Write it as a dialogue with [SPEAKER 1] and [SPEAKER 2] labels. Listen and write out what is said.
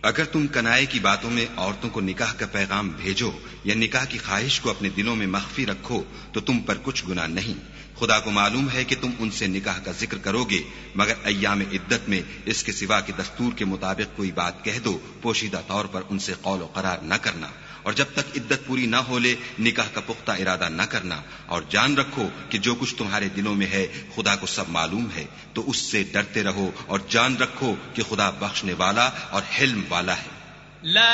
[SPEAKER 1] अगर तुम कनाए की बातों में औरतों को निकाह का पैगाम भेजो या निकाह की ख्वाहिश को अपने दिलों में मख्फी रखो तो तुम पर कुछ गुनाह नहीं। खुदा को मालूम है कि तुम उनसे निकाह का जिक्र करोगे, मगर अय्याम इद्दत में इसके सिवा के दस्तूर के मुताबिक कोई बात कह दो, पोशीदा तौर पर उनसे कौल और करार न करना, और जब तक इद्दत पूरी न हो ले निकाह का पुख्ता इरादा न करना। और जान रखो कि जो कुछ तुम्हारे दिलों में है खुदा को सब मालूम है, तो उससे डरते रहो और जान रखो कि खुदा बख्शने वाला और हिल्म वाला है।